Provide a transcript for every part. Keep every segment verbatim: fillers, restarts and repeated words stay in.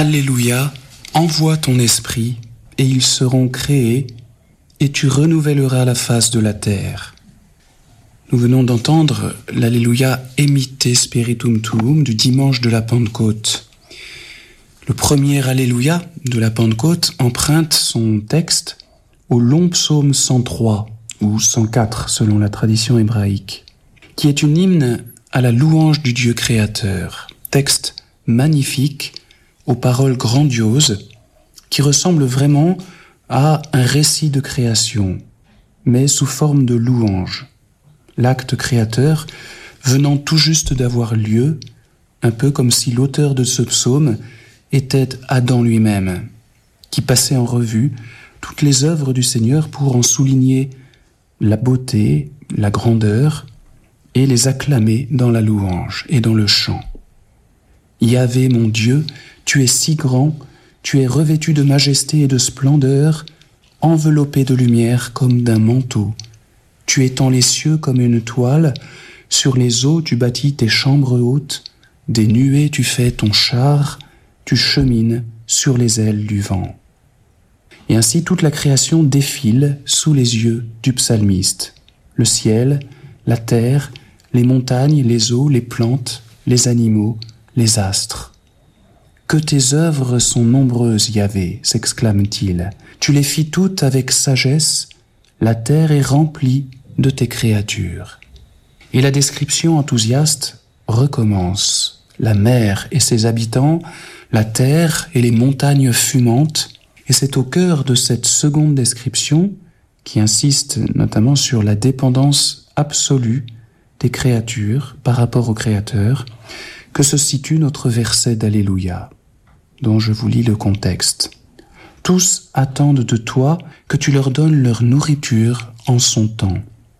Alléluia, envoie ton esprit, et ils seront créés, et tu renouvelleras la face de la terre. Nous venons d'entendre l'Alléluia Emite Spiritum Tuum du dimanche de la Pentecôte. Le premier Alléluia de la Pentecôte emprunte son texte au long psaume cent trois, ou cent quatre selon la tradition hébraïque, qui est une hymne à la louange du Dieu créateur. Texte magnifique, aux paroles grandioses, qui ressemble vraiment à un récit de création, mais sous forme de louange. L'acte créateur venant tout juste d'avoir lieu, un peu comme si l'auteur de ce psaume était Adam lui-même, qui passait en revue toutes les œuvres du Seigneur pour en souligner la beauté, la grandeur, et les acclamer dans la louange et dans le chant. Yahvé, mon Dieu, tu es si grand, tu es revêtu de majesté et de splendeur, enveloppé de lumière comme d'un manteau. Tu étends les cieux comme une toile, sur les eaux tu bâtis tes chambres hautes, des nuées tu fais ton char, tu chemines sur les ailes du vent. Et ainsi toute la création défile sous les yeux du psalmiste. Le ciel, la terre, les montagnes, les eaux, les plantes, les animaux, les astres. Que tes œuvres sont nombreuses, Yahvé, s'exclame-t-il. Tu les fis toutes avec sagesse, la terre est remplie de tes créatures. Et la description enthousiaste recommence. La mer et ses habitants, la terre et les montagnes fumantes. Et c'est au cœur de cette seconde description, qui insiste notamment sur la dépendance absolue des créatures par rapport au Créateur, que se situe notre verset d'Alléluia, dont je vous lis le contexte. Tous attendent de toi que tu leur donnes leur nourriture en son temps.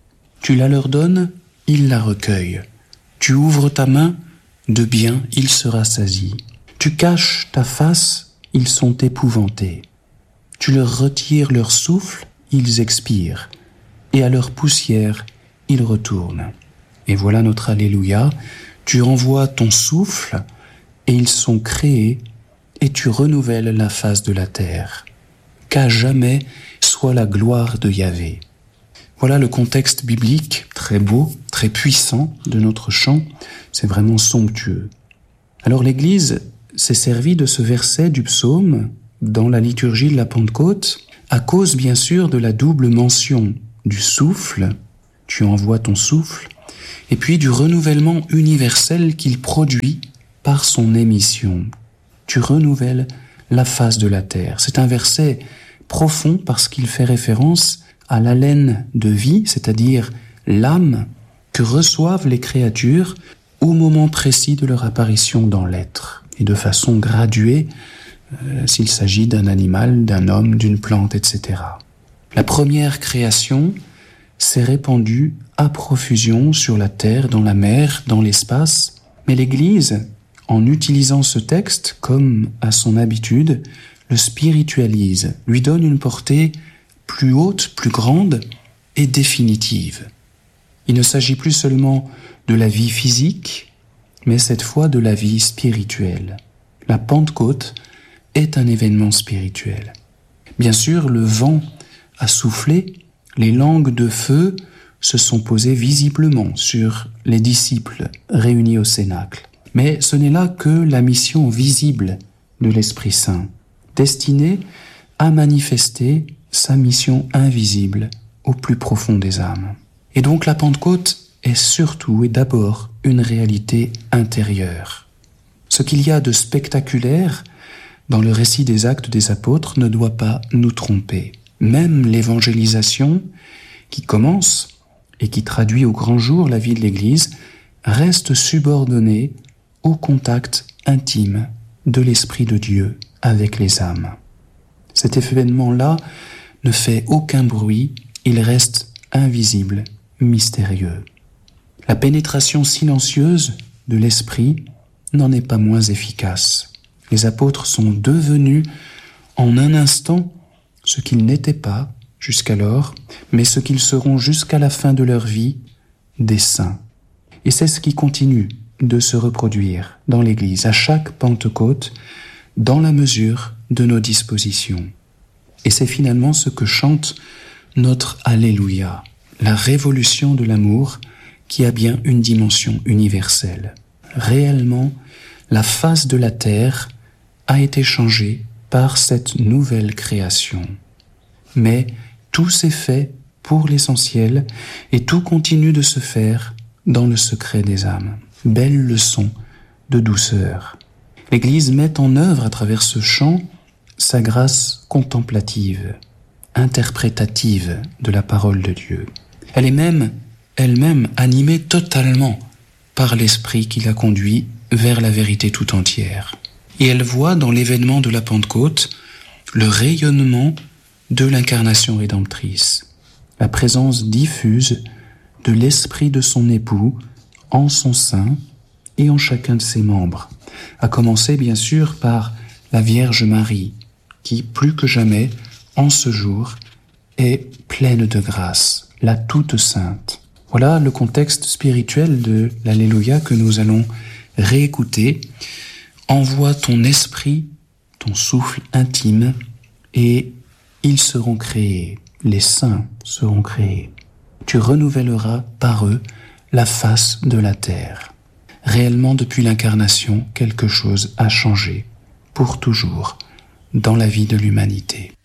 Tu la leur donnes, ils la recueillent. Tu ouvres ta main, de bien il sera sasi. Tu caches ta face, ils sont épouvantés. Tu leur retires leur souffle, ils expirent. Et à leur poussière, ils retournent. Et voilà notre Alléluia. Tu envoies ton souffle, et ils sont créés, et tu renouvelles la face de la terre. Qu'à jamais soit la gloire de Yahvé. Voilà le contexte biblique, très beau, très puissant de notre chant. C'est vraiment somptueux. Alors l'Église s'est servie de ce verset du psaume dans la liturgie de la Pentecôte, à cause bien sûr de la double mention du souffle, tu envoies ton souffle, et puis du renouvellement universel qu'il produit par son émission. Tu renouvelles la face de la terre. C'est un verset profond parce qu'il fait référence à l'haleine de vie, c'est-à-dire l'âme que reçoivent les créatures au moment précis de leur apparition dans l'être, et de façon graduée, euh, s'il s'agit d'un animal, d'un homme, d'une plante, et cetera. La première création s'est répandue à profusion sur la terre, dans la mer, dans l'espace. Mais l'Église, en utilisant ce texte, comme à son habitude, le spiritualise, lui donne une portée plus haute, plus grande et définitive. Il ne s'agit plus seulement de la vie physique, mais cette fois de la vie spirituelle. La Pentecôte est un événement spirituel. Bien sûr, le vent a soufflé, les langues de feu se sont posées visiblement sur les disciples réunis au Cénacle. Mais ce n'est là que la mission visible de l'Esprit Saint, destinée à manifester sa mission invisible au plus profond des âmes. Et donc la Pentecôte est surtout et d'abord une réalité intérieure. Ce qu'il y a de spectaculaire dans le récit des Actes des Apôtres ne doit pas nous tromper. Même l'évangélisation qui commence et qui traduit au grand jour la vie de l'Église reste subordonnée au contact intime de l'Esprit de Dieu avec les âmes. Cet événement-là ne fait aucun bruit, il reste invisible, mystérieux. La pénétration silencieuse de l'Esprit n'en est pas moins efficace. Les apôtres sont devenus en un instant ce qu'ils n'étaient pas jusqu'alors, mais ce qu'ils seront jusqu'à la fin de leur vie, des saints. Et c'est ce qui continue de se reproduire dans l'Église. À chaque Pentecôte, dans la mesure de nos dispositions. Et c'est finalement ce que chante notre Alléluia, la révolution de l'amour qui a bien une dimension universelle. Réellement, la face de la terre a été changée par cette nouvelle création. Mais tout s'est fait pour l'essentiel et tout continue de se faire dans le secret des âmes. Belle leçon de douceur. L'Église met en œuvre à travers ce chant sa grâce contemplative, interprétative de la parole de Dieu. Elle est même elle-même animée totalement par l'Esprit qui la conduit vers la vérité tout entière. Et elle voit dans l'événement de la Pentecôte le rayonnement de l'incarnation rédemptrice, la présence diffuse de l'Esprit de son époux en son sein et en chacun de ses membres, à commencer bien sûr par la Vierge Marie, qui plus que jamais, en ce jour, est pleine de grâce, la toute sainte. Voilà le contexte spirituel de l'Alléluia que nous allons réécouter. Envoie ton esprit, ton souffle intime, et ils seront créés, les saints seront créés. Tu renouvelleras par eux la face de la terre. Réellement, depuis l'incarnation, quelque chose a changé, pour toujours, dans la vie de l'humanité.